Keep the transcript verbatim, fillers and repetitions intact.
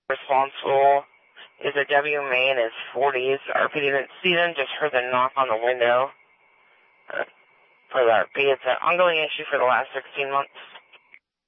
responsible. Is a W M A in his forties. R P didn't see them, just heard them knock on the window. Uh, for the R P, it's an ongoing issue for the last sixteen months.